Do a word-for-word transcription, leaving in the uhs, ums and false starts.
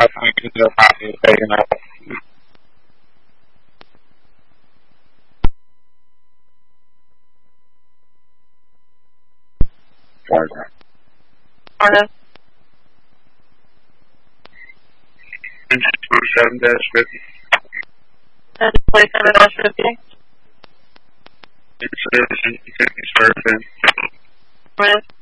definitely get the process taken up. Gotcha. Morning. seven dash fifty. And twenty-seven dash fifty. It's servicing fifty square feet. Morning.